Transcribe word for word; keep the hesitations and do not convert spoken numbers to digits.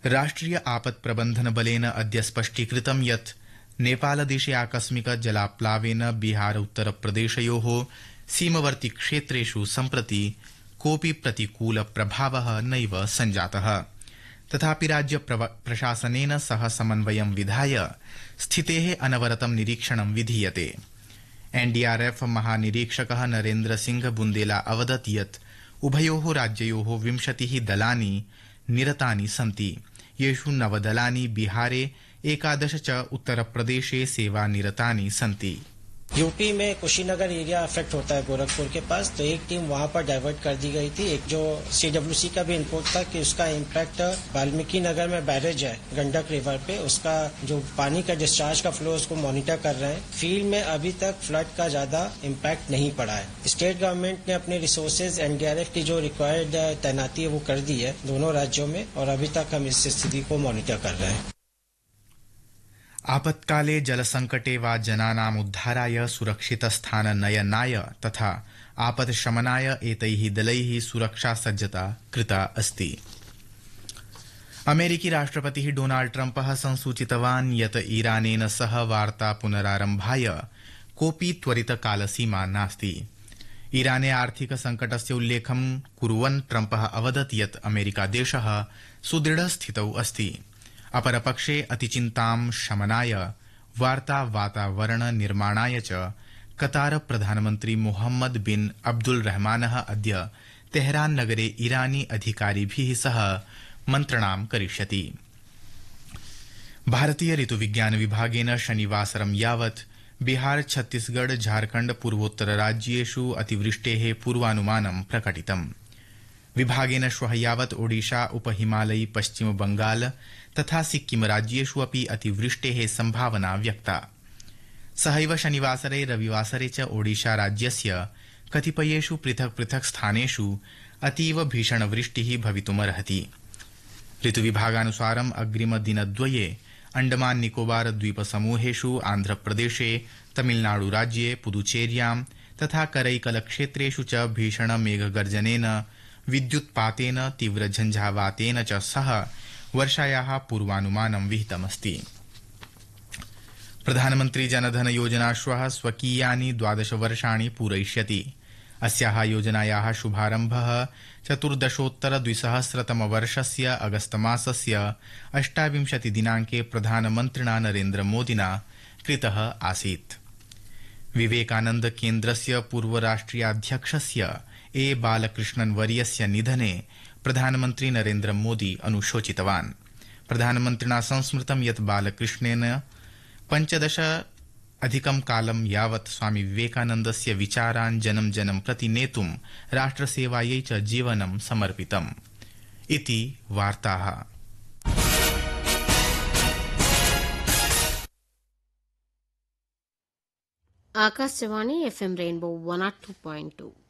राष्ट्रिय आपत् प्रबन्धन बलेन अद्य स्पष्टीकृतं यत् नेपालदेशे आकस्मिक जलाप्लावेन बिहार उत्तरप्रदेशयोः सीमवर्ति क्षेत्रेषु सम्प्रति कोऽपि प्रतिकूल प्रभावः नैव सञ्जातः। तथापि राज्य प्रशासनेन सह समन्वयं विधाय स्थितेः अनवरतं निरीक्षणं विधीयते। एनडीआरएफ महानिरीक्षकः नरेन्द्र सिंह बुन्देला अवदत् यत् उभयोः राज्ययोः विंशतिः दलानि निरतानि सन्ति, येषु नवदलानि बिहारे एकादश च उत्तरप्रदेशे सेवानिरतानि सन्ति। यूपी में कुशीनगर एरिया अफेक्ट होता है गोरखपुर के पास, तो एक टीम वहां पर डाइवर्ट कर दी गई थी। एक जो सीडब्ल्यूसी का भी इनपुट था कि उसका इम्पैक्ट वाल्मीकि नगर में बैरेज है गंडक रिवर पे, उसका जो पानी का डिस्चार्ज का फ्लो उसको मॉनिटर कर रहे हैं। फील्ड में अभी तक फ्लड का ज्यादा इम्पैक्ट नहीं पड़ा है। स्टेट गवर्नमेंट ने अपने रिसोर्सेज एनडीआरएफ की जो रिक्वायर्ड तैनाती है वो कर दी है दोनों राज्यों में, और अभी तक हम इस स्थिति को मॉनिटर कर रहे हैं। आपत्काले जलसंकटे वा जनानाम् उद्धाराय सुरक्षितस्थाननयनाय तथा आपत्शमनाय एतैः दलैः सुरक्षा सज्जता कृता अस्ति। अमेरिकी राष्ट्रपतिः डोनाल्ड ट्रम्पः संसूचितवान् यत् ईरानेन सह वार्ता पुनरारम्भाय कोऽपि त्वरितकालसीमा नास्ति। ईराने आर्थिक संकटस्य उल्लेखं कुर्वन् ट्रम्पः अवदत् यत् अमेरिकादेशः सुदृढस्थितौ अस्ति। अपरपक्षे अतिचिन्तां शमनाय वार्ता वातावरण निर्माणाय च कतार प्रधानमन्त्री मोहम्मद बिन अब्दुल रहमानः अद्य तेहरान नगरे ईरानी अधिकारिभिः सह मन्त्रणां करिष्यति। भारतीय ऋतुविज्ञान विभागेन शनिवासरं यावत् बिहार, छत्तीसगढ़, झारखण्ड, पूर्वोत्तर राज्येषु अतिवृष्टेः पूर्वानुमानं प्रकटितम्। विभागेन श्वः यावत् ओडिशा, उपहिमालयी, पश्चिम बंगाल तथा सिक्किम राज्येषु अपि अतिवृष्टेः संभावना व्यक्ता। सहैव शनिवासरे रविवासरे च ओडिशा राज्यस्य कतिपयेषु पृथक् पृथक् स्थानेषु अतीव भीषणवृष्टिः भवितुमर्हति। ऋतुविभागानुसारम् अग्रिमदिनद्वये अंडमान निकोबार द्वीपसमूहेषु, आन्ध्रप्रदेशे, तमिलनाडु राज्ये, पुदुचेर्यां तथा करैकल क्षेत्रेषु च भीषण मेघगर्जनेन, विद्युत्पातेन, तीव्र झंझावातेन च सह वर्षायाः पूर्वानुमानं विहितमस्ति। प्रधानमन्त्री जनधन योजना श्वः स्वकीयानि द्वादश वर्षाणि पूरयिष्यति। अस्याः योजनायाः शुभारम्भः चतुर्दशोत्तर द्विसहस्रतमवर्षस्य अगस्तमासस्य अष्टाविंशति दिनाङ्के प्रधानमन्त्रिणा नरेन्द्र मोदिना कृतः आसीत्। विवेकानन्द केन्द्रस्य पूर्वराष्ट्रियाध्यक्षस्य ए बालकृष्णन् वर्यस्य निधने प्रधानमन्त्री नरेन्द्र मोदी अनुशोचितवान्। प्रधानमन्त्रिणा संस्मृतं यत् बालकृष्णेन पञ्चदश अधिकं कालं यावत् स्वामी विवेकानन्दस्य विचारान् जनं जनं प्रति नेतुं राष्ट्रसेवायै च जीवनं समर्पितम् इति वार्ताः। Akashvani FM rainbow one O two point two